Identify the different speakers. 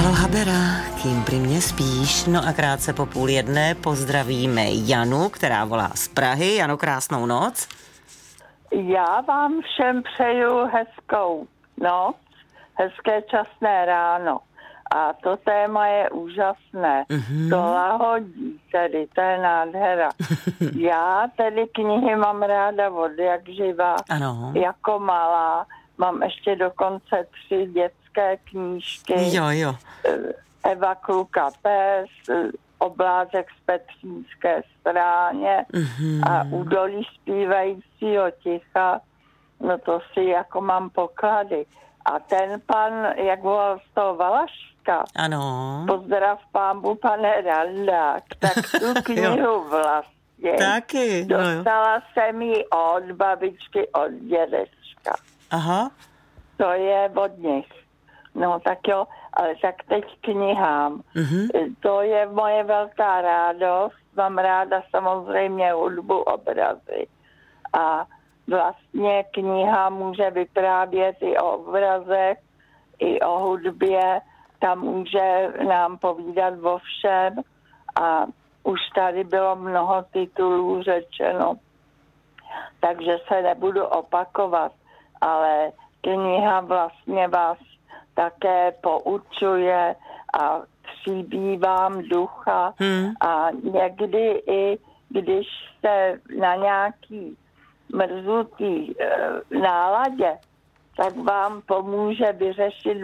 Speaker 1: Halo Habera, kým pri mne spíš? No a krátce po 12:30 pozdravíme Janu, která volá z Prahy. Jano, krásnou noc.
Speaker 2: Já vám všem přeju hezkou noc, hezké časné ráno. A to téma je úžasné. To lahodí tedy, to je nádhera. Já tedy knihy mám ráda od jak živa.
Speaker 1: Ano.
Speaker 2: Jako malá. Mám ještě dokonce 3 dětské knížky.
Speaker 1: Jo.
Speaker 2: Eva Kluka pes, Oblázek z Petřínské stráně a Údolí zpívajícího ticha. No to si jako mám poklady. A ten pan, jak volal z toho Valaška,
Speaker 1: Ano.
Speaker 2: pozdrav pámbu, pane Randák, tak tu knihu vlastně
Speaker 1: Taky.
Speaker 2: dostala jsem ji od babičky, od dědečka.
Speaker 1: Aha.
Speaker 2: To je od nich. No tak jo, ale tak teď knihám. To je moje velká rádost. Mám ráda samozřejmě hudbu, obrazy. A vlastně kniha může vyprávět i o obrazech, i o hudbě. Tam může nám povídat o všem. A už tady bylo mnoho titulů řečeno. Takže se nebudu opakovat. Ale kniha vlastně vás také poučuje a tříbí vám ducha a někdy i když jste na nějaký mrzutý náladě, tak vám pomůže vyřešit